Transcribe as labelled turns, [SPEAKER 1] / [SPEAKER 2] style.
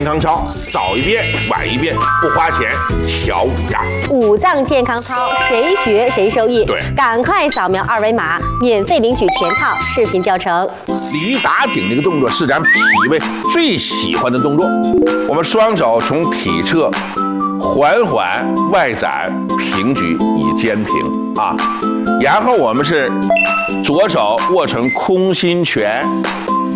[SPEAKER 1] 康操，早一遍晚一遍，不花钱，小五张。
[SPEAKER 2] 五脏健康操，谁学谁受益。
[SPEAKER 1] 对，
[SPEAKER 2] 赶快扫描二维码，免费领取全套视频教程。
[SPEAKER 1] 鲤鱼打挺这个动作是咱脾胃最喜欢的动作。我们双手从体侧缓缓外展，平举以肩平啊，然后我们是左手握成空心拳。